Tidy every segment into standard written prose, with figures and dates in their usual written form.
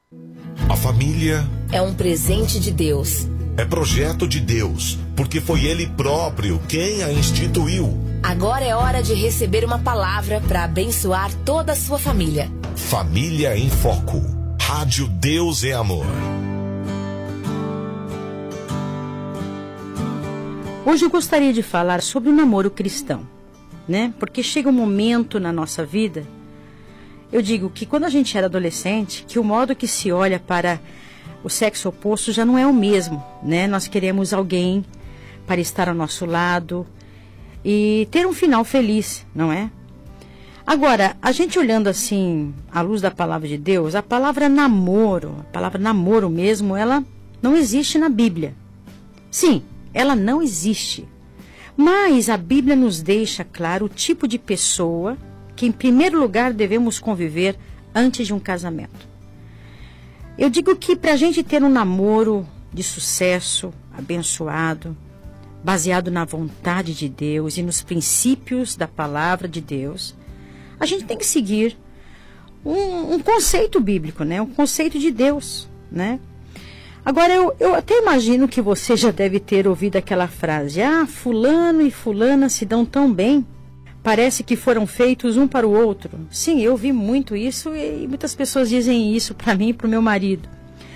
A família é um presente de Deus. É projeto de Deus, porque foi Ele próprio quem a instituiu. Agora é hora de receber uma palavra para abençoar toda a sua família. Família em Foco. Rádio Deus é Amor. Hoje eu gostaria de falar sobre o namoro cristão, né? Porque chega um momento na nossa vida, eu digo que quando a gente era adolescente, que o modo que se olha para o sexo oposto já não é o mesmo, né? Nós queremos alguém para estar ao nosso lado e ter um final feliz, não é? Agora, a gente olhando assim, à luz da palavra de Deus, a palavra namoro mesmo, ela não existe na Bíblia. Sim, ela não existe. Mas a Bíblia nos deixa claro o tipo de pessoa que, em primeiro lugar, devemos conviver antes de um casamento. Eu digo que para a gente ter um namoro de sucesso, abençoado, baseado na vontade de Deus e nos princípios da palavra de Deus, a gente tem que seguir um conceito bíblico, né? Um conceito de Deus, né? Agora, eu até imagino que você já deve ter ouvido aquela frase: ah, fulano e fulana se dão tão bem, parece que foram feitos um para o outro. Sim, eu vi muito isso e muitas pessoas dizem isso para mim e para o meu marido.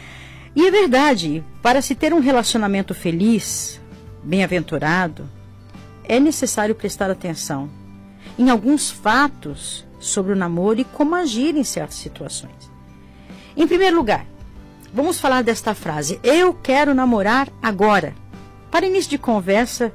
E é verdade, para se ter um relacionamento feliz, bem-aventurado, é necessário prestar atenção em alguns fatos sobre o namoro e como agir em certas situações. Em primeiro lugar, vamos falar desta frase: eu quero namorar agora. Para início de conversa,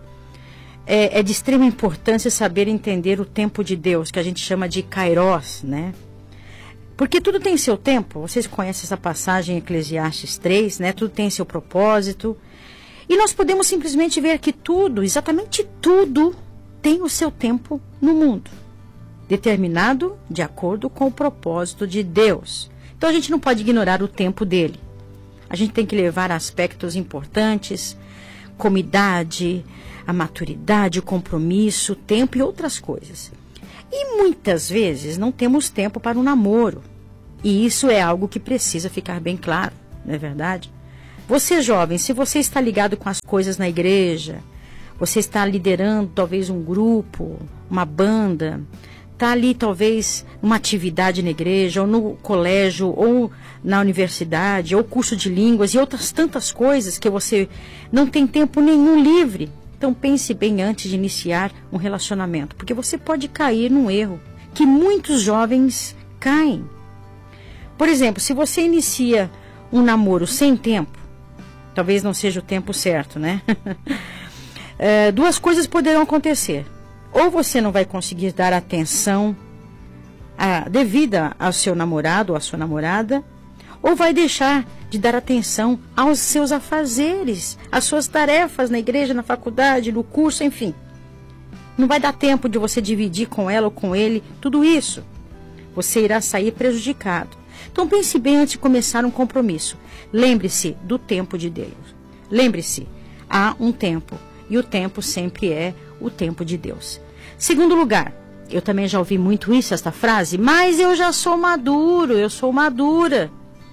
é de extrema importância saber entender o tempo de Deus, que a gente chama de Kairos, né? Porque tudo tem seu tempo. Vocês conhecem essa passagem em Eclesiastes 3, né? Tudo tem seu propósito. E nós podemos simplesmente ver que tudo, exatamente tudo, tem o seu tempo no mundo, determinado de acordo com o propósito de Deus. Então a gente não pode ignorar o tempo dele. A gente tem que levar aspectos importantes, como idade, a maturidade, o compromisso, o tempo e outras coisas. E muitas vezes não temos tempo para um namoro. E isso é algo que precisa ficar bem claro, não é verdade? Você jovem, se você está ligado com as coisas na igreja, você está liderando talvez um grupo, uma banda, está ali talvez numa atividade na igreja, ou no colégio, ou na universidade, ou curso de línguas e outras tantas coisas que você não tem tempo nenhum livre. Então pense bem antes de iniciar um relacionamento, porque você pode cair num erro que muitos jovens caem. Por exemplo, se você inicia um namoro sem tempo, talvez não seja o tempo certo, né? Duas coisas poderão acontecer. Ou você não vai conseguir dar atenção devida ao seu namorado ou à sua namorada, ou vai deixar de dar atenção aos seus afazeres, às suas tarefas na igreja, na faculdade, no curso, enfim. Não vai dar tempo de você dividir com ela ou com ele tudo isso. Você irá sair prejudicado. Então pense bem antes de começar um compromisso. Lembre-se do tempo de Deus. Lembre-se, há um tempo. E o tempo sempre é o tempo de Deus. Segundo lugar, eu também já ouvi muito isso, esta frase: mas eu já sou maduro, eu sou madura.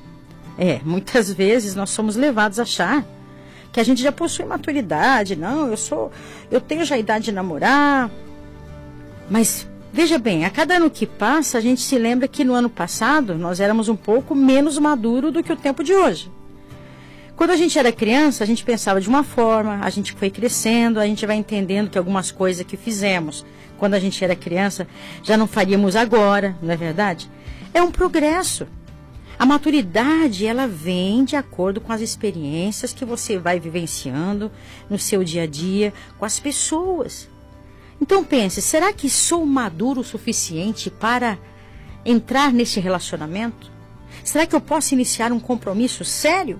Muitas vezes nós somos levados a achar que a gente já possui maturidade. Não, eu tenho já a idade de namorar. Mas veja bem, a cada ano que passa, a gente se lembra que no ano passado nós éramos um pouco menos maduro do que o tempo de hoje. Quando a gente era criança, a gente pensava de uma forma, a gente foi crescendo, a gente vai entendendo que algumas coisas que fizemos quando a gente era criança já não faríamos agora, não é verdade? É um progresso. A maturidade, ela vem de acordo com as experiências que você vai vivenciando no seu dia a dia com as pessoas. Então pense, será que sou maduro o suficiente para entrar nesse relacionamento? Será que eu posso iniciar um compromisso sério?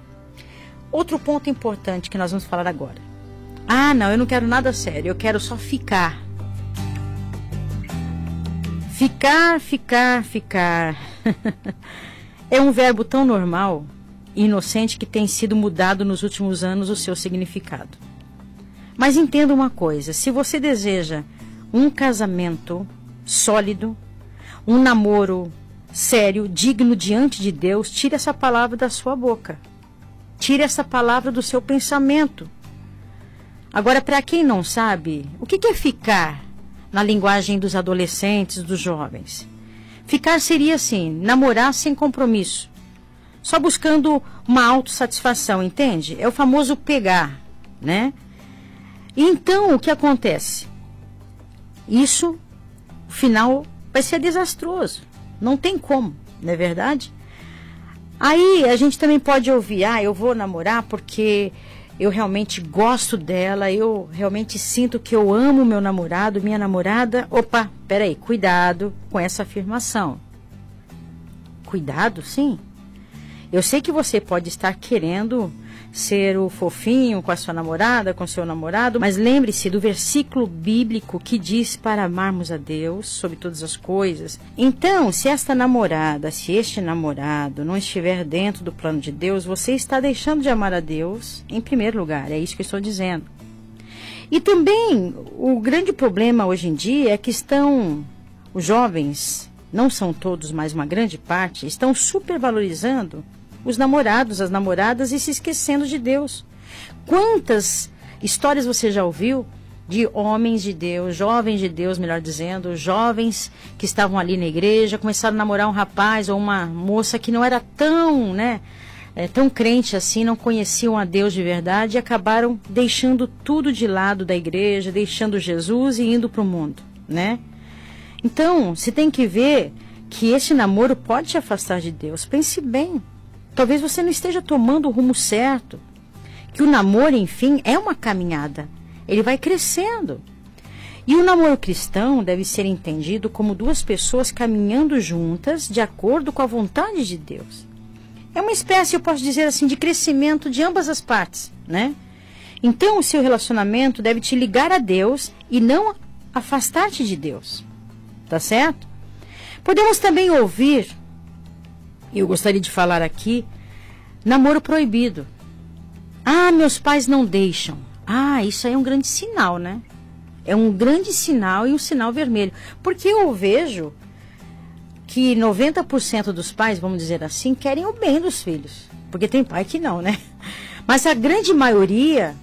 Outro ponto importante que nós vamos falar agora. Ah, não, eu não quero nada sério, eu quero só ficar. Ficar. É um verbo tão normal e inocente que tem sido mudado nos últimos anos o seu significado. Mas entenda uma coisa, se você deseja um casamento sólido, um namoro sério, digno diante de Deus, tire essa palavra da sua boca. Tire essa palavra do seu pensamento. Agora, para quem não sabe, o que é ficar na linguagem dos adolescentes, dos jovens? Ficar seria assim, namorar sem compromisso, só buscando uma autossatisfação, entende? É o famoso pegar, né? Então, o que acontece? Isso, o final vai ser desastroso. Não tem como, não é verdade? Aí a gente também pode ouvir, eu vou namorar porque eu realmente gosto dela, eu realmente sinto que eu amo meu namorado, minha namorada. Opa, peraí, cuidado com essa afirmação. Cuidado, sim. Eu sei que você pode estar querendo ser o fofinho com a sua namorada, com o seu namorado, mas lembre-se do versículo bíblico que diz para amarmos a Deus sobre todas as coisas. Então, se esta namorada, se este namorado não estiver dentro do plano de Deus, você está deixando de amar a Deus em primeiro lugar, é isso que eu estou dizendo. E também, o grande problema hoje em dia é que os jovens, não são todos, mas uma grande parte, estão supervalorizando os namorados, as namoradas e se esquecendo de Deus. Quantas histórias você já ouviu de homens de Deus, jovens de Deus, melhor dizendo, jovens que estavam ali na igreja, começaram a namorar um rapaz ou uma moça que não era tão, tão crente assim, não conheciam a Deus de verdade e acabaram deixando tudo de lado da igreja, deixando Jesus e indo para o mundo, né? Então, você tem que ver que esse namoro pode te afastar de Deus. Pense bem. Talvez você não esteja tomando o rumo certo. Que o namoro, enfim, é uma caminhada. Ele vai crescendo. E o namoro cristão deve ser entendido como duas pessoas caminhando juntas de acordo com a vontade de Deus. É uma espécie, eu posso dizer assim, de crescimento de ambas as partes, né? Então, o seu relacionamento deve te ligar a Deus e não afastar-te de Deus. Tá certo? Podemos também ouvir, e eu gostaria de falar aqui, namoro proibido. Meus pais não deixam. Isso aí é um grande sinal, né? É um grande sinal e um sinal vermelho. Porque eu vejo que 90% dos pais, vamos dizer assim, querem o bem dos filhos. Porque tem pai que não, né? Mas a grande maioria